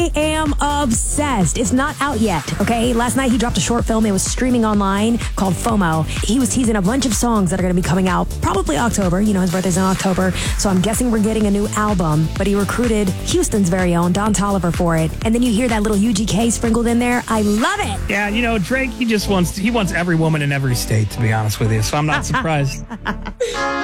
I am obsessed. It's not out yet, okay? Last night he dropped a short film. It was streaming online called FOMO. He was teasing a bunch of songs that are going to be coming out probably October. You know, his birthday's in October, so I'm guessing we're getting a new album. But he recruited Houston's very own Don Toliver for it. And then you hear that little UGK sprinkled in there. I love it. Yeah, you know, Drake, he wants every woman in every state, to be honest with you. So I'm not surprised.